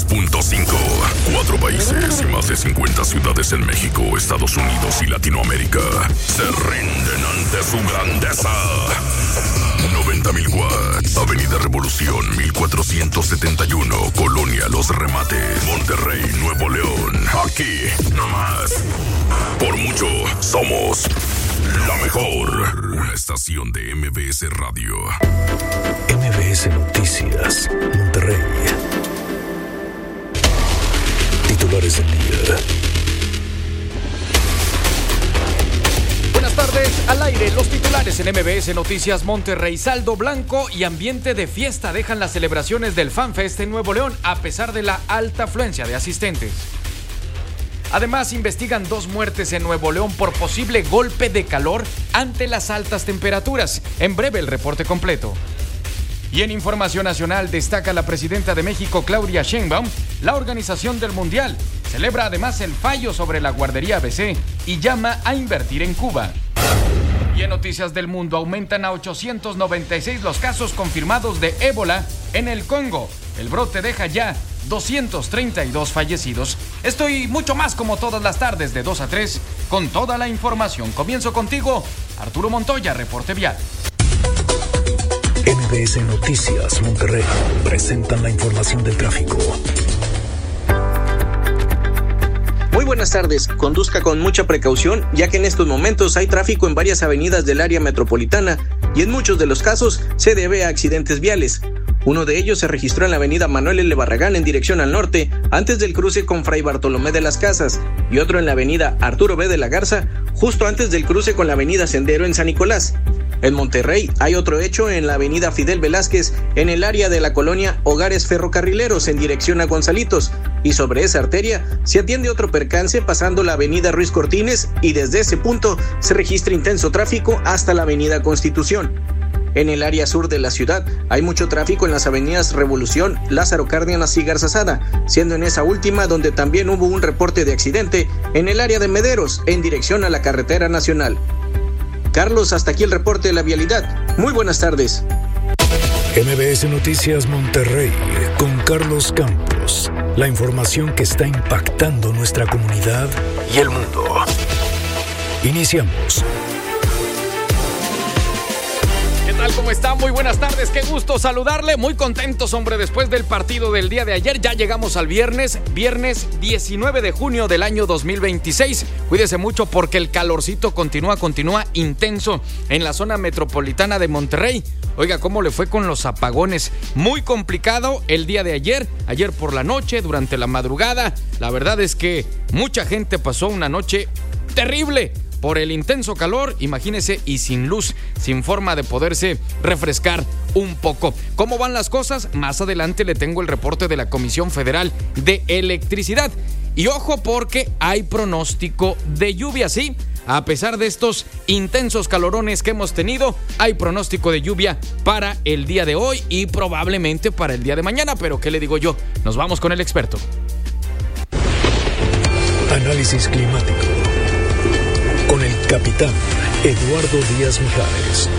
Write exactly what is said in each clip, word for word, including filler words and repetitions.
punto cinco. Cuatro países y más de cincuenta ciudades en México, Estados Unidos y Latinoamérica se rinden ante su grandeza. noventa mil watts. Avenida Revolución mil cuatrocientos setenta y uno, Colonia Los Remates, Monterrey, Nuevo León. Aquí, nomás. Por mucho, somos la mejor. Una estación de M B S Radio. M B S Noticias, Monterrey. Titulares del día. Buenas tardes, al aire, los titulares en M B S Noticias Monterrey. Saldo blanco y ambiente de fiesta dejan las celebraciones del FanFest en Nuevo León a pesar de la alta afluencia de asistentes. Además, investigan dos muertes en Nuevo León por posible golpe de calor ante las altas temperaturas. En breve el reporte completo. Y en información nacional destaca la presidenta de México, Claudia Sheinbaum, la organización del Mundial. Celebra además el fallo sobre la guardería A B C y llama a invertir en Cuba. Y en noticias del mundo, aumentan a ochocientos noventa y seis los casos confirmados de ébola en el Congo. El brote deja ya doscientos treinta y dos fallecidos. Esto y mucho más como todas las tardes de dos a tres con toda la información. Comienzo contigo, Arturo Montoya, reporte vial. M B S Noticias Monterrey presentan la información del tráfico. Muy buenas tardes, conduzca con mucha precaución ya que en estos momentos hay tráfico en varias avenidas del área metropolitana y en muchos de los casos se debe a accidentes viales. Uno de ellos se registró en la avenida Manuel L. Barragán en dirección al norte, antes del cruce con Fray Bartolomé de las Casas, y otro en la avenida Arturo B. de la Garza, justo antes del cruce con la avenida Sendero en San Nicolás. En Monterrey hay otro hecho en la avenida Fidel Velázquez, en el área de la colonia Hogares Ferrocarrileros en dirección a Gonzalitos, y sobre esa arteria se atiende otro percance pasando la avenida Ruiz Cortines y desde ese punto se registra intenso tráfico hasta la avenida Constitución. En el área sur de la ciudad hay mucho tráfico en las avenidas Revolución, Lázaro Cárdenas y Garzazada, siendo en esa última donde también hubo un reporte de accidente en el área de Mederos en dirección a la carretera nacional. Carlos, hasta aquí el reporte de la vialidad. Muy buenas tardes. M B S Noticias Monterrey con Carlos Campos. La información que está impactando nuestra comunidad y el mundo. Iniciamos. ¿Qué tal? ¿Cómo está? Muy buenas tardes, qué gusto saludarle, muy contentos, hombre, después del partido del día de ayer, ya llegamos al viernes, viernes diecinueve de junio del año dos mil veintiséis, cuídese mucho porque el calorcito continúa, continúa intenso en la zona metropolitana de Monterrey. Oiga, ¿cómo le fue con los apagones? Muy complicado el día de ayer, ayer por la noche, durante la madrugada, la verdad es que mucha gente pasó una noche terrible, por el intenso calor, imagínese, y sin luz, sin forma de poderse refrescar un poco. ¿Cómo van las cosas? Más adelante le tengo el reporte de la Comisión Federal de Electricidad. Y ojo porque hay pronóstico de lluvia, ¿sí? A pesar de estos intensos calorones que hemos tenido, hay pronóstico de lluvia para el día de hoy y probablemente para el día de mañana. Pero ¿qué le digo yo? Nos vamos con el experto. Análisis climático con el capitán Eduardo Díaz Mijares.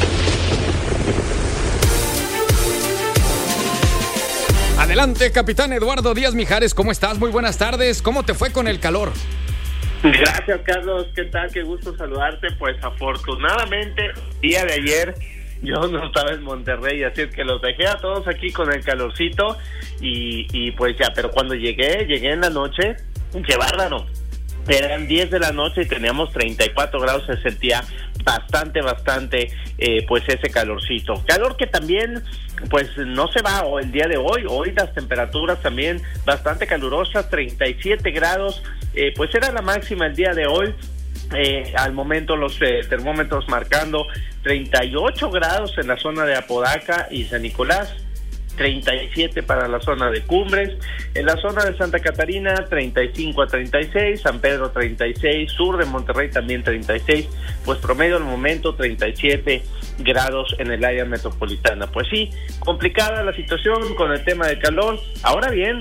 Adelante, capitán Eduardo Díaz Mijares, ¿cómo estás? Muy buenas tardes. ¿Cómo te fue con el calor? Gracias, Carlos. ¿Qué tal? Qué gusto saludarte. Pues afortunadamente, día de ayer yo no estaba en Monterrey, así es que los dejé a todos aquí con el calorcito y, y pues ya, pero cuando llegué, llegué en la noche, qué bárbaro. Eran diez de la noche y teníamos treinta y cuatro grados, se sentía bastante, bastante, eh, pues ese calorcito. Calor que también, pues no se va o el día de hoy, hoy las temperaturas también bastante calurosas, treinta y siete grados, eh, pues era la máxima el día de hoy. Eh, al momento los eh, termómetros marcando treinta y ocho grados en la zona de Apodaca y San Nicolás, treinta y siete para la zona de Cumbres, en la zona de Santa Catarina treinta y cinco a treinta y seis, San Pedro treinta y seis, sur de Monterrey también treinta y seis, pues promedio al momento treinta y siete grados en el área metropolitana. Pues sí, complicada la situación con el tema del calor. Ahora bien,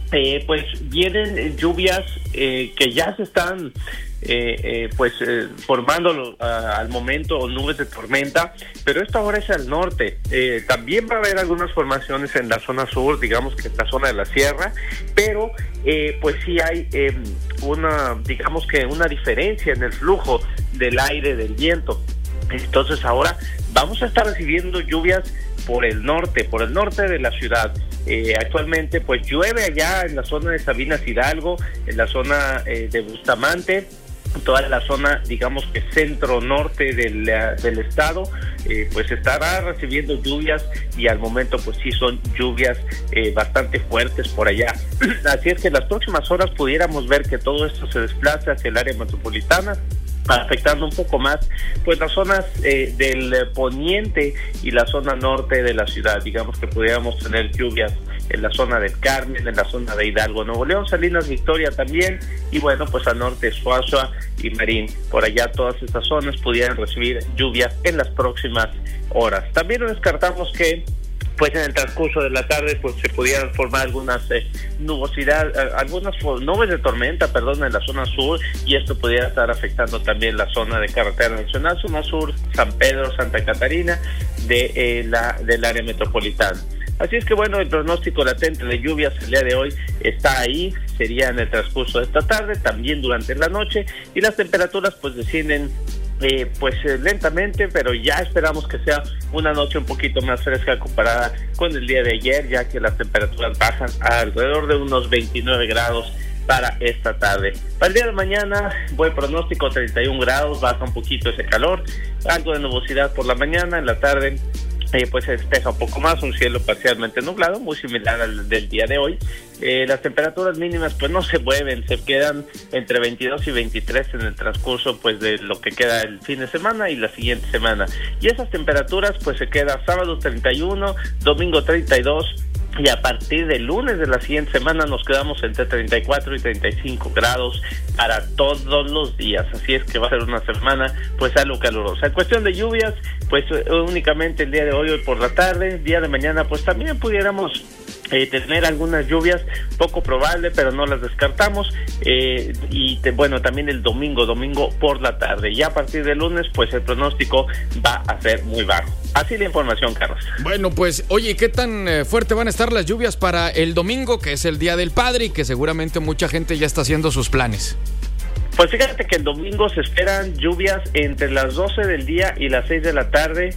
eh, pues vienen lluvias eh, que ya se están eh, eh, pues eh, formando uh, al momento nubes de tormenta, pero esto ahora es al norte. Eh, también va a haber algunas formaciones en la zona sur, digamos que en la zona de la sierra, pero eh, pues sí hay eh, una, digamos que una diferencia en el flujo del aire, del viento. Entonces ahora vamos a estar recibiendo lluvias por el norte, por el norte de la ciudad. Eh, actualmente pues llueve allá en la zona de Sabinas Hidalgo, en la zona eh, de Bustamante, toda la zona, digamos que centro-norte del, del estado, eh, pues estará recibiendo lluvias y al momento pues sí son lluvias eh, bastante fuertes por allá. Así es que en las próximas horas pudiéramos ver que todo esto se desplaza hacia el área metropolitana, afectando un poco más pues las zonas eh, del poniente y la zona norte de la ciudad. Digamos que pudiéramos tener lluvias en la zona del Carmen, en la zona de Hidalgo, Nuevo León, Salinas, Victoria también, y bueno, pues al norte Suazua y Marín. Por allá todas estas zonas pudieran recibir lluvias en las próximas horas. También no descartamos que pues en el transcurso de la tarde pues se pudieran formar algunas eh, nubosidad, eh, algunas nubes de tormenta, perdón, en la zona sur, y esto pudiera estar afectando también la zona de carretera nacional, zona sur, San Pedro, Santa Catarina, de eh, la del área metropolitana. Así es que bueno, el pronóstico latente de lluvias el día de hoy está ahí, sería en el transcurso de esta tarde, también durante la noche, y las temperaturas pues descienden Eh, pues eh, lentamente, pero ya esperamos que sea una noche un poquito más fresca comparada con el día de ayer, ya que las temperaturas bajan a alrededor de unos veintinueve grados para esta tarde. Para el día de mañana, buen pronóstico, treinta y un grados, baja un poquito ese calor, algo de nubosidad por la mañana, en la tarde Eh, pues se despeja un poco más, un cielo parcialmente nublado, muy similar al del día de hoy. Eh, las temperaturas mínimas pues no se mueven, se quedan entre veintidós y veintitrés en el transcurso pues de lo que queda el fin de semana y la siguiente semana. Y esas temperaturas pues se queda sábado treinta y uno, domingo treinta y dos, y a partir del lunes de la siguiente semana nos quedamos entre treinta y cuatro y treinta y cinco grados para todos los días. Así es que va a ser una semana pues algo calurosa. En cuestión de lluvias, pues únicamente el día de hoy, hoy por la tarde, día de mañana pues también pudiéramos Eh, tener algunas lluvias, poco probable, pero no las descartamos, eh, y te, bueno, también el domingo, domingo por la tarde. Ya a partir del lunes, pues el pronóstico va a ser muy bajo. Así la información, Carlos. Bueno, pues, oye, ¿qué tan eh, fuerte van a estar las lluvias para el domingo, que es el Día del Padre y que seguramente mucha gente ya está haciendo sus planes? Pues fíjate que el domingo se esperan lluvias entre las doce del día y las seis de la tarde.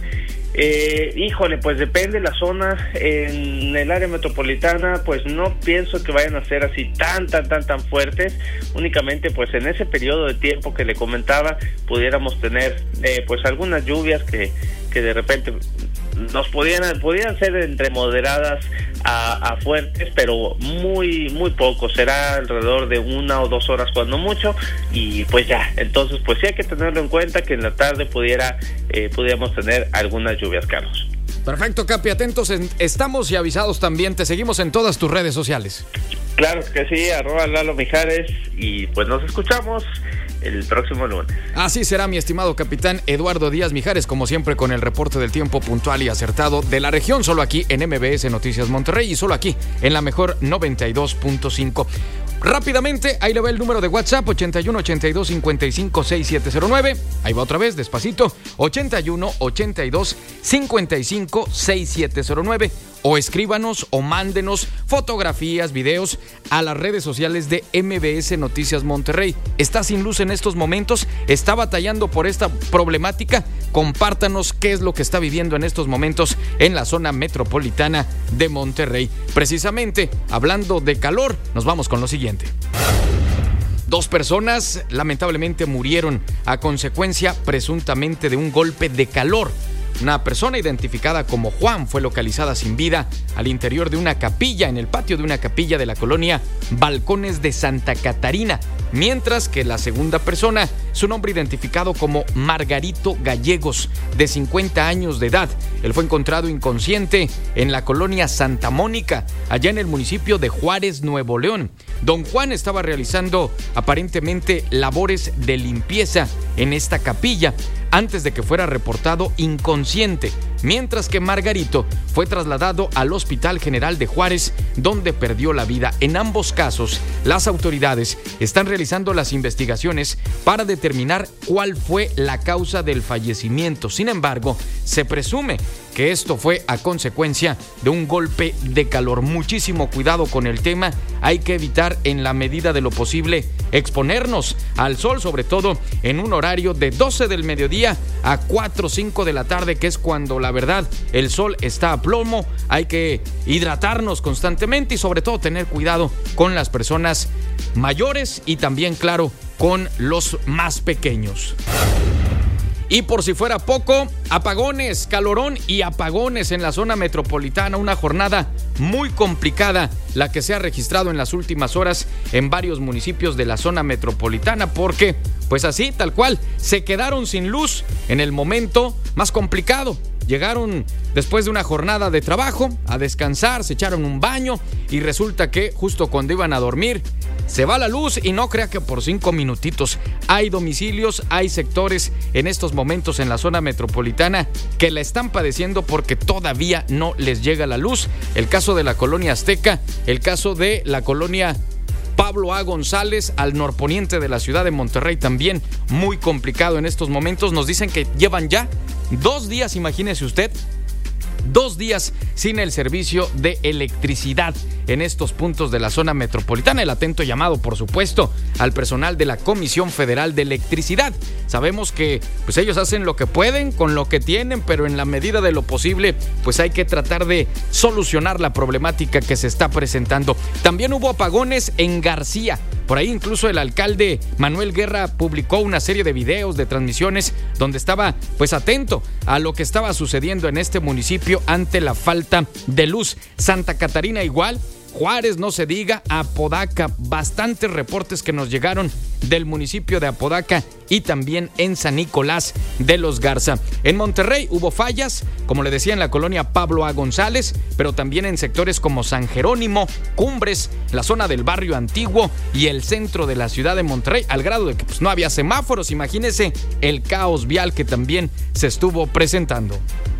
Eh, híjole, pues depende de la zona. En el área metropolitana pues no pienso que vayan a ser así tan tan tan tan fuertes. Únicamente pues en ese periodo de tiempo que le comentaba pudiéramos tener eh, pues algunas lluvias que, que de repente nos pudieran, pudieran ser entre moderadas a, a fuertes, pero muy muy poco, será alrededor de una o dos horas cuando mucho, y pues ya, entonces pues sí hay que tenerlo en cuenta que en la tarde pudiera eh, pudiéramos tener algunas lluvias, Carlos. Perfecto, Capi, atentos en, estamos y avisados también, te seguimos en todas tus redes sociales. Claro que sí, arroba Lalo Mijares, y pues nos escuchamos el próximo lunes. Así será, mi estimado capitán Eduardo Díaz Mijares, como siempre con el reporte del tiempo puntual y acertado de la región, solo aquí en M B S Noticias Monterrey y solo aquí en la mejor noventa y dos punto cinco. Rápidamente, ahí le va el número de WhatsApp, ochenta y uno, ochenta y dos, cincuenta y cinco, sesenta y siete cero nueve. Ahí va otra vez, despacito, ochenta y uno, ochenta y dos, cincuenta y cinco, sesenta y siete cero nueve. O escríbanos o mándenos fotografías, videos a las redes sociales de M B S Noticias Monterrey. ¿Está sin luz en estos momentos? ¿Está batallando por esta problemática? Compártanos qué es lo que está viviendo en estos momentos en la zona metropolitana de Monterrey. Precisamente, hablando de calor, nos vamos con lo siguiente. Dos personas lamentablemente murieron a consecuencia presuntamente de un golpe de calor. Una persona identificada como Juan fue localizada sin vida al interior de una capilla, en el patio de una capilla de la colonia Balcones de Santa Catarina, mientras que la segunda persona, su nombre identificado como Margarito Gallegos, de cincuenta años de edad. Él fue encontrado inconsciente en la colonia Santa Mónica, allá en el municipio de Juárez, Nuevo León. Don Juan estaba realizando aparentemente labores de limpieza en esta capilla antes de que fuera reportado inconsciente mientras que Margarito fue trasladado al Hospital General de Juárez, donde perdió la vida. En ambos casos, las autoridades están realizando las investigaciones para determinar cuál fue la causa del fallecimiento. Sin embargo, se presume que esto fue a consecuencia de un golpe de calor. Muchísimo cuidado con el tema. Hay que evitar en la medida de lo posible exponernos al sol, sobre todo en un horario de doce del mediodía a cuatro o cinco de la tarde, que es cuando la verdad el sol está a plomo. Hay que hidratarnos constantemente y sobre todo tener cuidado con las personas mayores y también, claro, con los más pequeños. Y por si fuera poco, apagones, calorón y apagones en la zona metropolitana. Una jornada muy complicada la que se ha registrado en las últimas horas en varios municipios de la zona metropolitana, porque, pues así, tal cual, se quedaron sin luz en el momento más complicado. Llegaron después de una jornada de trabajo a descansar, se echaron un baño y resulta que justo cuando iban a dormir se va la luz, y no crea que por cinco minutitos. Hay domicilios, hay sectores en estos momentos en la zona metropolitana que la están padeciendo porque todavía no les llega la luz. El caso de la colonia Azteca, el caso de la colonia Pablo A. González, al norponiente de la ciudad de Monterrey, también muy complicado en estos momentos. Nos dicen que llevan ya dos días, imagínese usted, dos días sin el servicio de electricidad en estos puntos de la zona metropolitana. El atento llamado, por supuesto, al personal de la Comisión Federal de Electricidad. Sabemos que pues ellos hacen lo que pueden con lo que tienen, pero en la medida de lo posible pues hay que tratar de solucionar la problemática que se está presentando. También hubo apagones en García. Por ahí incluso el alcalde Manuel Guerra publicó una serie de videos, de transmisiones, donde estaba pues atento a lo que estaba sucediendo en este municipio ante la falta de luz. Santa Catarina igual, Juárez no se diga, Apodaca, bastantes reportes que nos llegaron del municipio de Apodaca y también en San Nicolás de los Garza. En Monterrey hubo fallas, como le decía, en la colonia Pablo A. González, pero también en sectores como San Jerónimo, Cumbres, la zona del barrio antiguo y el centro de la ciudad de Monterrey, al grado de que pues, no había semáforos. Imagínese el caos vial que también se estuvo presentando.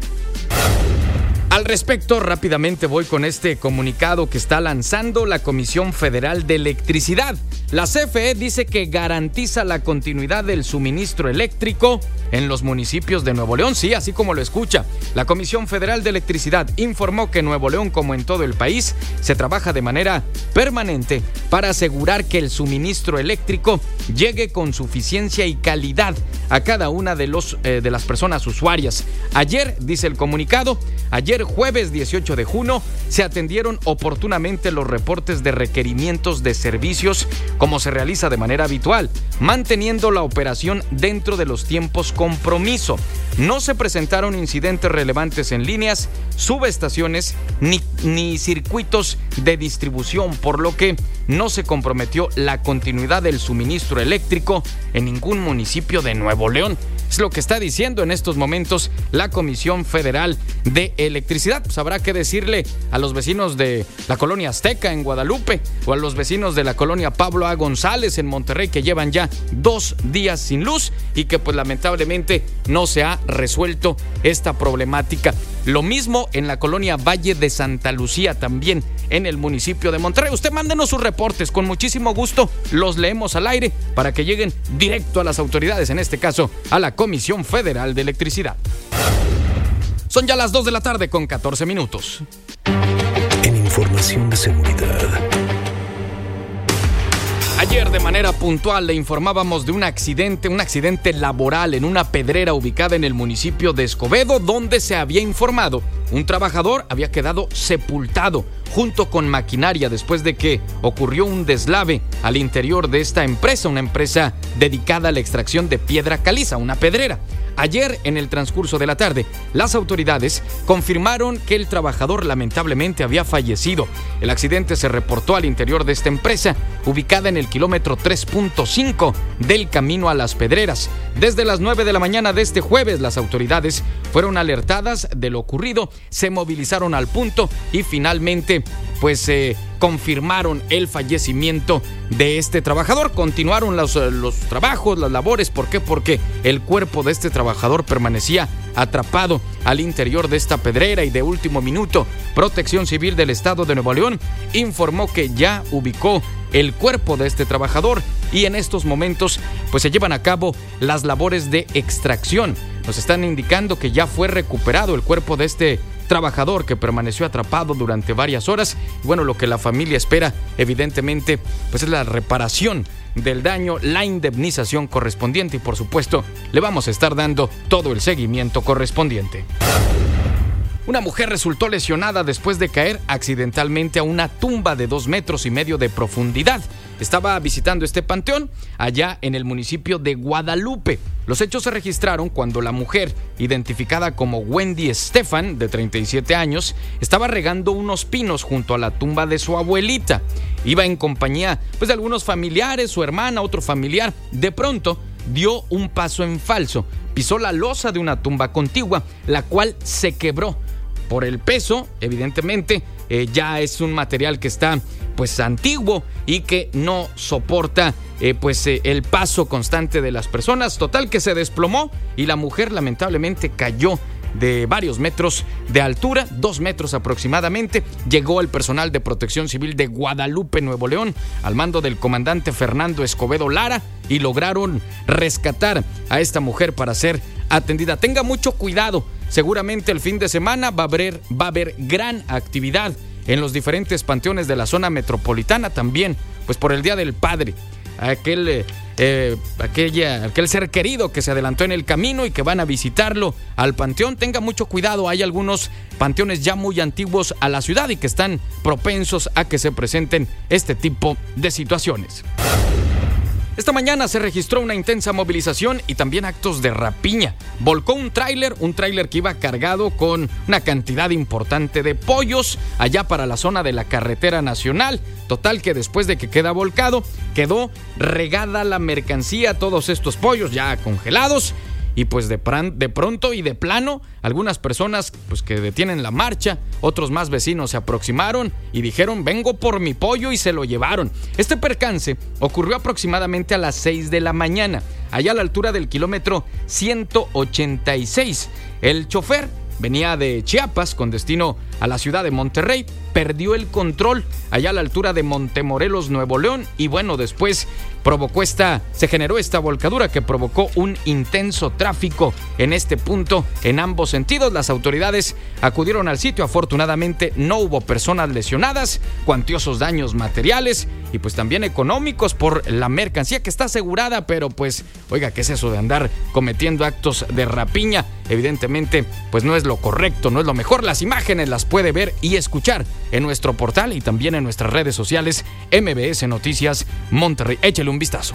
Al respecto, rápidamente voy con este comunicado que está lanzando la Comisión Federal de Electricidad. La C F E dice que garantiza la continuidad del suministro eléctrico en los municipios de Nuevo León. Sí, así como lo escucha. La Comisión Federal de Electricidad informó que en Nuevo León, como en todo el país, se trabaja de manera permanente para asegurar que el suministro eléctrico llegue con suficiencia y calidad a cada una de, los, eh, de las personas usuarias. Ayer, dice el comunicado, ayer jueves dieciocho de junio, se atendieron oportunamente los reportes de requerimientos de servicios como se realiza de manera habitual, manteniendo la operación dentro de los tiempos compromiso. No se presentaron incidentes relevantes en líneas, subestaciones ni, ni circuitos de distribución, por lo que no se comprometió la continuidad del suministro eléctrico en ningún municipio de Nuevo León. Es lo que está diciendo en estos momentos la Comisión Federal de Electricidad. Pues habrá que decirle a los vecinos de la colonia Azteca en Guadalupe o a los vecinos de la colonia Pablo A. González en Monterrey, que llevan ya dos días sin luz y que pues lamentablemente no se ha resuelto esta problemática. Lo mismo en la colonia Valle de Santa Lucía, también en el municipio de Monterrey. Usted mándenos sus reportes, con muchísimo gusto los leemos al aire para que lleguen directo a las autoridades, en este caso a la Comisión Federal de Electricidad. Son ya las dos de la tarde con catorce minutos. En información de seguridad. Ayer de manera puntual le informábamos de un accidente, un accidente laboral en una pedrera ubicada en el municipio de Escobedo, donde se había informado un trabajador había quedado sepultado junto con maquinaria después de que ocurrió un deslave al interior de esta empresa, una empresa dedicada a la extracción de piedra caliza, una pedrera. Ayer, en el transcurso de la tarde, las autoridades confirmaron que el trabajador lamentablemente había fallecido. El accidente se reportó al interior de esta empresa, ubicada en el kilómetro tres punto cinco del camino a Las Pedreras. Desde las nueve de la mañana de este jueves, las autoridades fueron alertadas de lo ocurrido, se movilizaron al punto y finalmente, pues, eh, confirmaron el fallecimiento de este trabajador. Continuaron los, los trabajos, las labores. ¿Por qué? Porque el cuerpo de este trabajador permanecía atrapado al interior de esta pedrera, y de último minuto, Protección Civil del Estado de Nuevo León informó que ya ubicó el cuerpo de este trabajador y en estos momentos pues se llevan a cabo las labores de extracción. Nos están indicando que ya fue recuperado el cuerpo de este trabajador que permaneció atrapado durante varias horas. Bueno, lo que la familia espera, evidentemente, pues es la reparación del daño, la indemnización correspondiente y, por supuesto, le vamos a estar dando todo el seguimiento correspondiente. Una mujer resultó lesionada después de caer accidentalmente a una tumba de dos metros y medio de profundidad. Estaba visitando este panteón allá en el municipio de Guadalupe. Los hechos se registraron cuando la mujer, identificada como Wendy Estefan, de treinta y siete años, estaba regando unos pinos junto a la tumba de su abuelita. Iba en compañía pues, de algunos familiares, su hermana, otro familiar. De pronto dio un paso en falso, pisó la losa de una tumba contigua, la cual se quebró. Por el peso, evidentemente, eh, ya es un material que está pues antiguo y que no soporta eh, pues eh, el paso constante de las personas. Total que se desplomó y la mujer lamentablemente cayó de varios metros de altura, dos metros aproximadamente. Llegó el personal de Protección Civil de Guadalupe, Nuevo León, al mando del comandante Fernando Escobedo Lara, y lograron rescatar a esta mujer para ser atendida. Tenga mucho cuidado, seguramente el fin de semana va a haber, va a haber gran actividad en los diferentes panteones de la zona metropolitana, también pues por el Día del Padre. Aquel, eh, eh, aquella, aquel ser querido que se adelantó en el camino y que van a visitarlo al panteón, tenga mucho cuidado. Hay algunos panteones ya muy antiguos a la ciudad y que están propensos a que se presenten este tipo de situaciones. Esta mañana se registró una intensa movilización y también actos de rapiña. Volcó un tráiler, un tráiler que iba cargado con una cantidad importante de pollos allá para la zona de la carretera nacional. Total que después de que queda volcado, quedó regada la mercancía, todos estos pollos ya congelados. Y pues de, pran, de pronto y de plano, algunas personas pues que detienen la marcha, otros más vecinos se aproximaron y dijeron: vengo por mi pollo, y se lo llevaron. Este percance ocurrió aproximadamente a las seis de la mañana, allá a la altura del kilómetro ciento ochenta y seis. El chofer venía de Chiapas con destino a la ciudad de Monterrey, perdió el control allá a la altura de Montemorelos, Nuevo León, y bueno, después provocó esta, se generó esta volcadura que provocó un intenso tráfico en este punto en ambos sentidos. Las autoridades acudieron al sitio, afortunadamente no hubo personas lesionadas, cuantiosos daños materiales y pues también económicos por la mercancía que está asegurada, pero pues, oiga, ¿qué es eso de andar cometiendo actos de rapiña? Evidentemente, pues no es lo correcto, no es lo mejor. Las imágenes las puede ver y escuchar en nuestro portal y también en nuestras redes sociales M B S Noticias Monterrey. Échele un vistazo.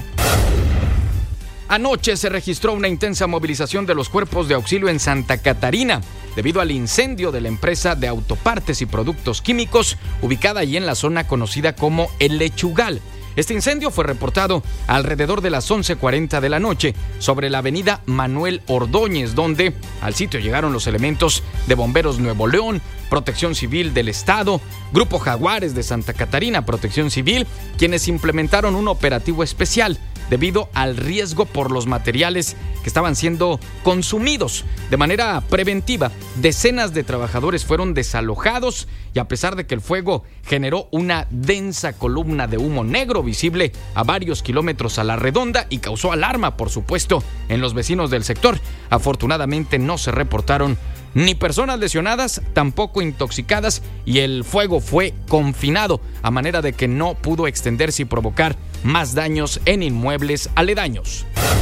Anoche se registró una intensa movilización de los cuerpos de auxilio en Santa Catarina debido al incendio de la empresa de autopartes y productos químicos ubicada allí en la zona conocida como El Lechugal. Este incendio fue reportado alrededor de las once cuarenta de la noche sobre la avenida Manuel Ordóñez, donde al sitio llegaron los elementos de Bomberos Nuevo León, Protección Civil del Estado, Grupo Jaguares de Santa Catarina, Protección Civil, quienes implementaron un operativo especial debido al riesgo por los materiales que estaban siendo consumidos. De manera preventiva, decenas de trabajadores fueron desalojados y a pesar de que el fuego generó una densa columna de humo negro visible a varios kilómetros a la redonda y causó alarma, por supuesto, en los vecinos del sector, afortunadamente no se reportaron ni personas lesionadas, tampoco intoxicadas, y el fuego fue confinado, a manera de que no pudo extenderse y provocar más daños en inmuebles aledaños.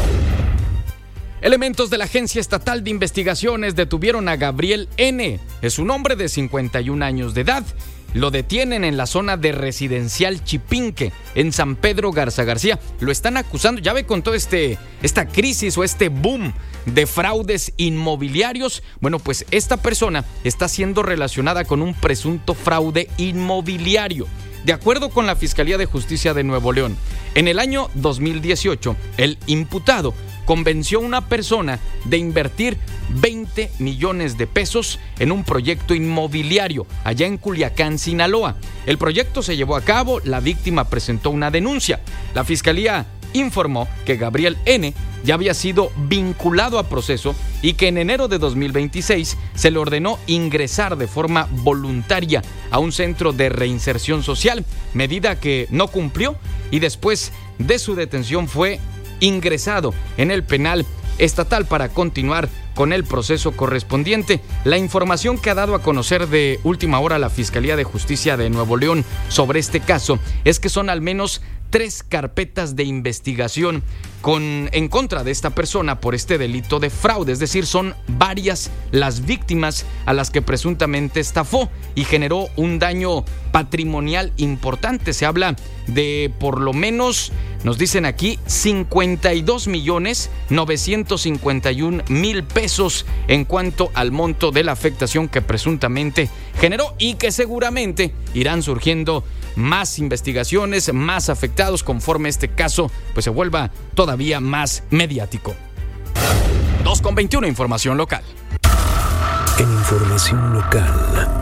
Elementos de la Agencia Estatal de Investigaciones detuvieron a Gabriel N. Es un hombre de cincuenta y un años de edad. Lo detienen en la zona de Residencial Chipinque, en San Pedro Garza García. Lo están acusando, ya ve, con toda este, esta crisis o este boom de fraudes inmobiliarios. Bueno, pues esta persona está siendo relacionada con un presunto fraude inmobiliario. De acuerdo con la Fiscalía de Justicia de Nuevo León, en el año dos mil dieciocho, el imputado convenció a una persona de invertir veinte millones de pesos en un proyecto inmobiliario allá en Culiacán, Sinaloa. El proyecto se llevó a cabo, la víctima presentó una denuncia. La Fiscalía informó que Gabriel N. ya había sido vinculado a proceso y que en enero de dos mil veintiséis se le ordenó ingresar de forma voluntaria a un centro de reinserción social, medida que no cumplió y después de su detención fue ingresado en el penal estatal para continuar con el proceso correspondiente. La información que ha dado a conocer de última hora la Fiscalía de Justicia de Nuevo León sobre este caso es que son al menos tres carpetas de investigación con, en contra de esta persona por este delito de fraude, es decir, son varias las víctimas a las que presuntamente estafó y generó un daño patrimonial importante. Se habla de por lo menos, nos dicen aquí, cincuenta y dos millones novecientos cincuenta y un mil pesos en cuanto al monto de la afectación que presuntamente generó y que seguramente irán surgiendo más investigaciones, más afectados conforme este caso pues se vuelva todavía más mediático. dos con veintiuno, información local. En información local.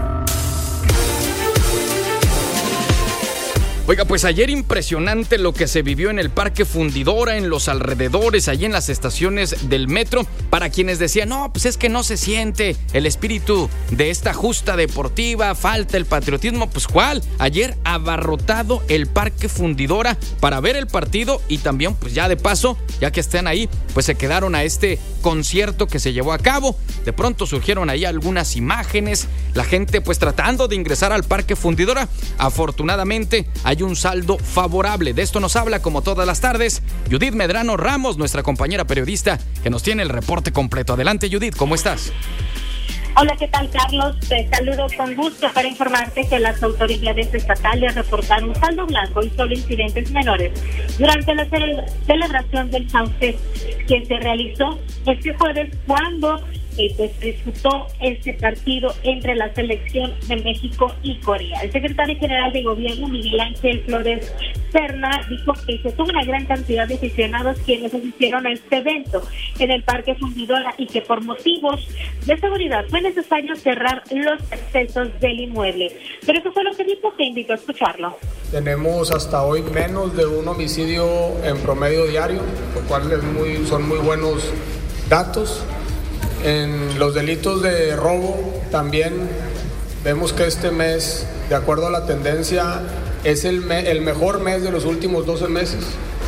Oiga, pues ayer impresionante lo que se vivió en el Parque Fundidora, en los alrededores, allí en las estaciones del metro. Para quienes decían, no, pues es que no se siente el espíritu de esta justa deportiva, falta el patriotismo. Pues ¿cuál? Ayer abarrotado el Parque Fundidora para ver el partido y también, pues ya de paso, ya que están ahí, pues se quedaron a este concierto que se llevó a cabo. De pronto surgieron ahí algunas imágenes, la gente pues tratando de ingresar al Parque Fundidora. Afortunadamente, hay un saldo favorable. De esto nos habla, como todas las tardes, Judith Medrano Ramos, nuestra compañera periodista, que nos tiene el reporte completo. Adelante, Judith, ¿cómo estás? Hola, ¿qué tal, Carlos? Te saludo con gusto para informarte que las autoridades estatales reportaron un saldo blanco y solo incidentes menores durante la cele- celebración del Sunset que se realizó este jueves cuando eh, pues, disputó este partido entre la selección de México y Corea. El secretario general de Gobierno, Miguel Ángel Flores Serna, dijo que se tuvo una gran cantidad de aficionados quienes asistieron a este evento en el Parque Fundidora y que por motivos de seguridad fue necesario cerrar los accesos del inmueble. Pero eso fue lo que dijo, te invito a escucharlo. Tenemos hasta hoy menos de un homicidio en promedio diario, lo cual es muy, son muy buenos datos. En los delitos de robo también vemos que este mes, de acuerdo a la tendencia, es el, me, el mejor mes de los últimos doce meses.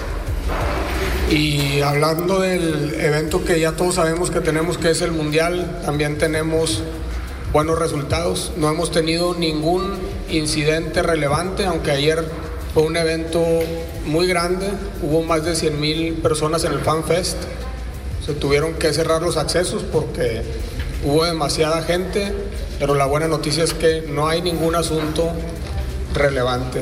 Y hablando del evento que ya todos sabemos que tenemos, que es el Mundial, también tenemos buenos resultados. No hemos tenido ningún incidente relevante, aunque ayer fue un evento muy grande. Hubo más de cien mil personas en el Fan Fest. Se tuvieron que cerrar los accesos porque hubo demasiada gente, pero la buena noticia es que no hay ningún asunto relevante.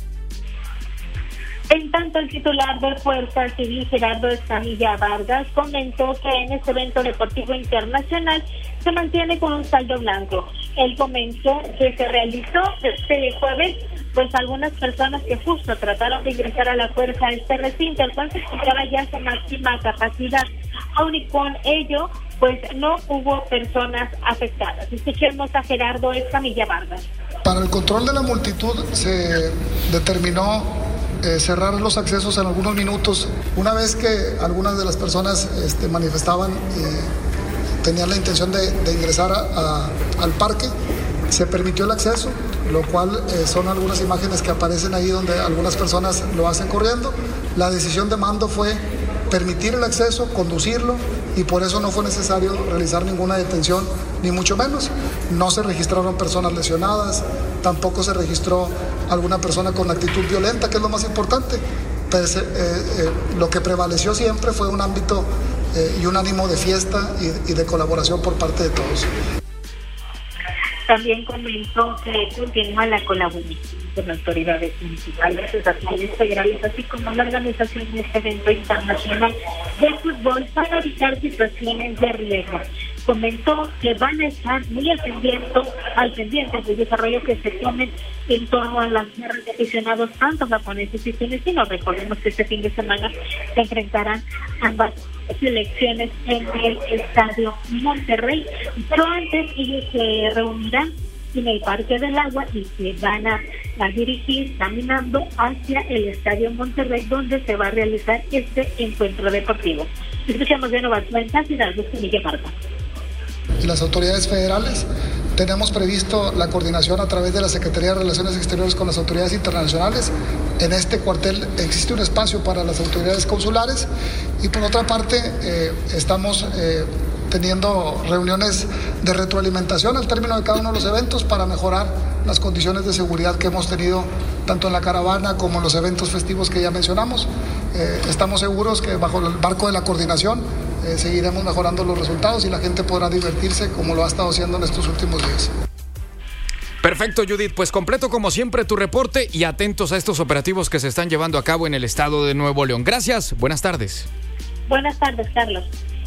En tanto, el titular de Fuerza Civil, Gerardo Escamilla Vargas, comentó que en este evento deportivo internacional se mantiene con un saldo blanco. Él comentó que se realizó este jueves pues algunas personas que justo trataron de ingresar a la fuerza a este recinto, el cual se encontraba ya su máxima capacidad. Aún y con ello, pues no hubo personas afectadas. Escuchemos a Gerardo Escamilla Vargas. Para el control de la multitud se determinó eh, cerrar los accesos en algunos minutos. Una vez que algunas de las personas este, manifestaban y tenían la intención de, de ingresar a, a, al parque, se permitió el acceso, lo cual eh, son algunas imágenes que aparecen ahí donde algunas personas lo hacen corriendo. La decisión de mando fue permitir el acceso, conducirlo, y por eso no fue necesario realizar ninguna detención, ni mucho menos. No se registraron personas lesionadas, tampoco se registró alguna persona con actitud violenta, que es lo más importante. Pues, eh, eh, lo que prevaleció siempre fue un ámbito eh, y un ánimo de fiesta y, y de colaboración por parte de todos. También comentó que continúa la colaboración con las autoridades municipales, estatales, federales, así como la organización de este evento internacional de fútbol para evitar situaciones de riesgo. Comentó que van a estar muy al pendiente, al pendiente del desarrollo que se tomen en torno a las guerras de aficionados, tanto japoneses y tunecinos. Recordemos que este fin de semana se enfrentarán ambas selecciones en el Estadio Monterrey, pero antes ellos se reunirán en el Parque del Agua y se van a, a dirigir caminando hacia el Estadio Monterrey, donde se va a realizar este encuentro deportivo. Escuchemos de nuevo Fuentes y Hidalgo Escamilla Marta. Y las autoridades federales tenemos previsto la coordinación a través de la Secretaría de Relaciones Exteriores con las autoridades internacionales. En este cuartel existe un espacio para las autoridades consulares y por otra parte eh, estamos eh, teniendo reuniones de retroalimentación al término de cada uno de los eventos para mejorar las condiciones de seguridad que hemos tenido tanto en la caravana como en los eventos festivos que ya mencionamos. Eh, estamos seguros que bajo el marco de la coordinación eh, seguiremos mejorando los resultados y la gente podrá divertirse como lo ha estado haciendo en estos últimos días. Perfecto, Judith. Pues completo como siempre tu reporte y atentos a estos operativos que se están llevando a cabo en el estado de Nuevo León. Gracias. Buenas tardes. Buenas tardes, Carlos.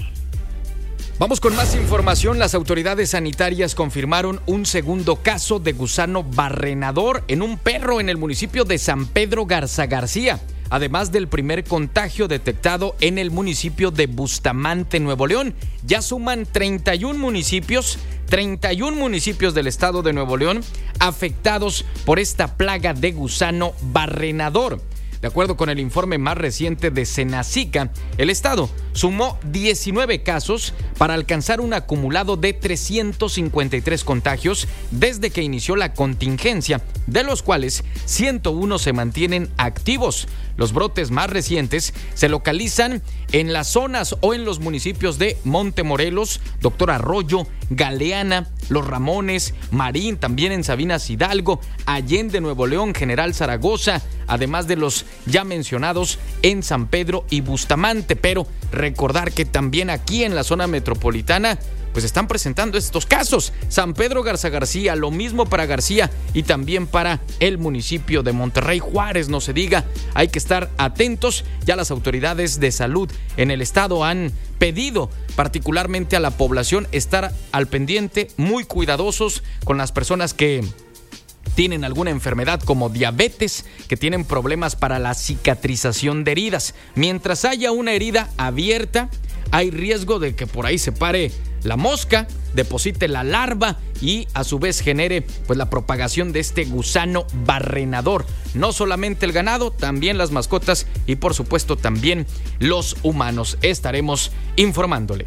Vamos con más información. Las autoridades sanitarias confirmaron un segundo caso de gusano barrenador en un perro en el municipio de San Pedro Garza García, además del primer contagio detectado en el municipio de Bustamante, Nuevo León. Ya suman treinta y uno municipios, treinta y uno municipios del estado de Nuevo León afectados por esta plaga de gusano barrenador. De acuerdo con el informe más reciente de Senacica, el estado sumó diecinueve casos para alcanzar un acumulado de trescientos cincuenta y tres contagios desde que inició la contingencia, de los cuales ciento uno se mantienen activos. Los brotes más recientes se localizan en las zonas o en los municipios de Montemorelos, Doctor Arroyo, Galeana, Los Ramones, Marín, también en Sabinas Hidalgo, Allende, Nuevo León, General Zaragoza, además de los ya mencionados en San Pedro y Bustamante. Pero recordar que también aquí en la zona metropolitana pues están presentando estos casos. San Pedro Garza García, lo mismo para García y también para el municipio de Monterrey, Juárez, no se diga. Hay que estar atentos. Ya las autoridades de salud en el estado han pedido particularmente a la población estar al pendiente, muy cuidadosos con las personas que tienen alguna enfermedad como diabetes, que tienen problemas para la cicatrización de heridas. Mientras haya una herida abierta, hay riesgo de que por ahí se pare la mosca, deposite la larva y a su vez genere pues la propagación de este gusano barrenador. No solamente el ganado, también las mascotas y por supuesto también los humanos. Estaremos informándole.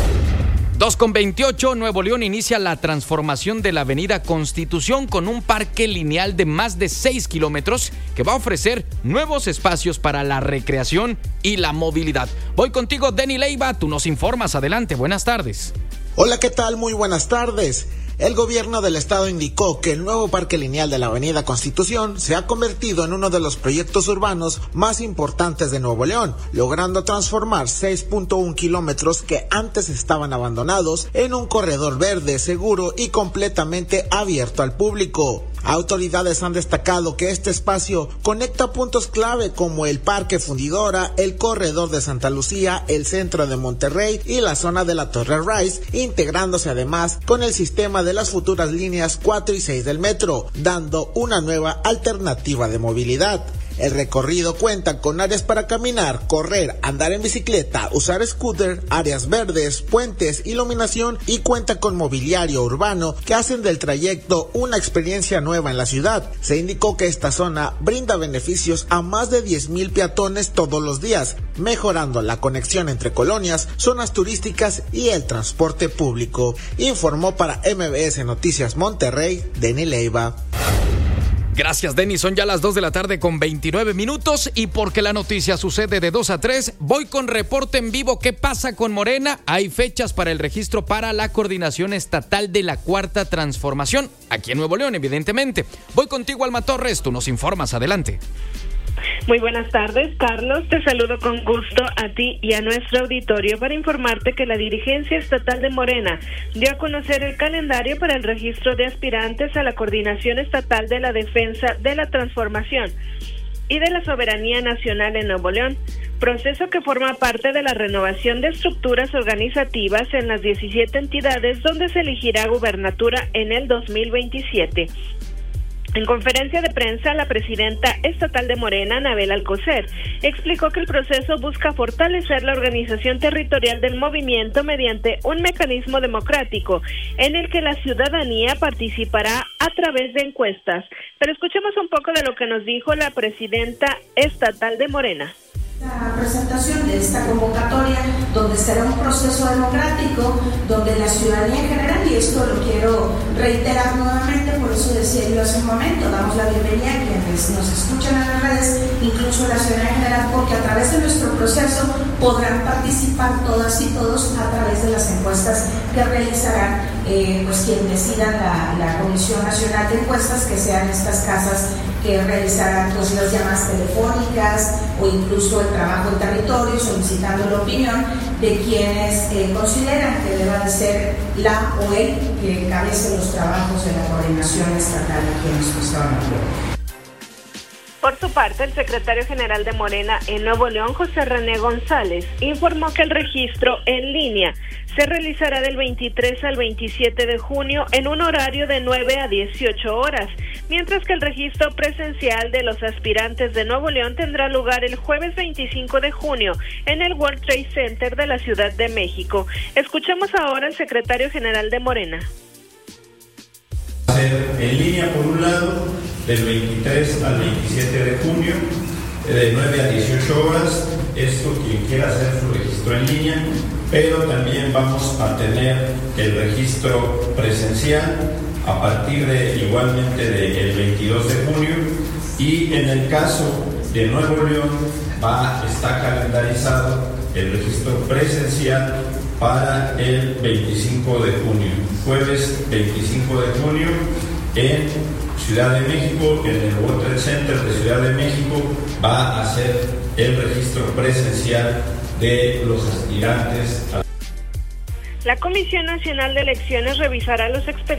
dos con veintiocho, Nuevo León inicia la transformación de la avenida Constitución con un parque lineal de más de seis kilómetros que va a ofrecer nuevos espacios para la recreación y la movilidad. Voy contigo, Denny Leiva, tú nos informas. Adelante, buenas tardes. Hola, ¿qué tal? Muy buenas tardes. El gobierno del estado indicó que el nuevo parque lineal de la avenida Constitución se ha convertido en uno de los proyectos urbanos más importantes de Nuevo León, logrando transformar seis punto uno kilómetros que antes estaban abandonados en un corredor verde, seguro y completamente abierto al público. Autoridades han destacado que este espacio conecta puntos clave como el Parque Fundidora, el Corredor de Santa Lucía, el centro de Monterrey y la zona de la Torre Rice, integrándose además con el sistema de las futuras líneas cuatro y seis del metro, dando una nueva alternativa de movilidad. El recorrido cuenta con áreas para caminar, correr, andar en bicicleta, usar scooter, áreas verdes, puentes, iluminación y cuenta con mobiliario urbano que hacen del trayecto una experiencia nueva en la ciudad. Se indicó que esta zona brinda beneficios a más de diez mil peatones todos los días, mejorando la conexión entre colonias, zonas turísticas y el transporte público. Informó para M B S Noticias Monterrey, Denny Leiva. Gracias, Denny. Son ya las dos de la tarde con veintinueve minutos y porque la noticia sucede de dos a tres, voy con reporte en vivo. ¿Qué pasa con Morena? Hay fechas para el registro para la coordinación estatal de la Cuarta Transformación, aquí en Nuevo León, evidentemente. Voy contigo, Alma Torres, tú nos informas. Adelante. Muy buenas tardes, Carlos. Te saludo con gusto a ti y a nuestro auditorio para informarte que la dirigencia estatal de Morena dio a conocer el calendario para el registro de aspirantes a la Coordinación Estatal de la Defensa de la Transformación y de la Soberanía Nacional en Nuevo León, proceso que forma parte de la renovación de estructuras organizativas en las diecisiete entidades donde se elegirá gubernatura en el dos mil veintisiete. En conferencia de prensa, la presidenta estatal de Morena, Anabel Alcocer, explicó que el proceso busca fortalecer la organización territorial del movimiento mediante un mecanismo democrático en el que la ciudadanía participará a través de encuestas. Pero escuchemos un poco de lo que nos dijo la presidenta estatal de Morena. La presentación de esta convocatoria, donde será un proceso democrático, donde la ciudadanía en general, y esto lo quiero reiterar nuevamente, por eso decía yo hace un momento, damos la bienvenida a quienes nos escuchan en las redes, incluso la ciudadanía en general, porque a través de nuestro proceso podrán participar todas y todos a través de las encuestas que realizarán eh, pues quien decida la, la Comisión Nacional de Encuestas, que sean estas casas que realizarán pues, las llamadas telefónicas o incluso el trabajo en territorio, solicitando la opinión de quienes eh, consideran que deba de ser la o el que encabece los trabajos de la coordinación estatal aquí en nuestro estado de Nuevo León. Por su parte, el secretario general de Morena en Nuevo León, José René González, informó que el registro en línea se realizará del veintitrés al veintisiete de junio en un horario de nueve a dieciocho horas, mientras que el registro presencial de los aspirantes de Nuevo León tendrá lugar el jueves veinticinco de junio en el World Trade Center de la Ciudad de México. Escuchemos ahora al secretario general de Morena. Va a ser en línea por un lado, del veintitrés al veintisiete de junio, de nueve a dieciocho horas, esto quien quiera hacer su registro en línea, pero también vamos a tener el registro presencial a partir de igualmente del veintidós de junio, y en el caso de Nuevo León va, está calendarizado el registro presencial para el veinticinco de junio, jueves veinticinco de junio en Ciudad de México, en el World Trade Center de Ciudad de México, va a ser el registro presencial de los aspirantes a... La Comisión Nacional de Elecciones revisará los expedientes